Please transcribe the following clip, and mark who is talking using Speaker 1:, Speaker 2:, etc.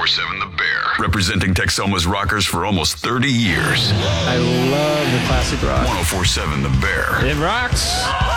Speaker 1: 1047 The Bear. Representing Texoma's rockers for almost 30 years.
Speaker 2: I love the classic rock.
Speaker 1: 1047 The Bear.
Speaker 2: It rocks.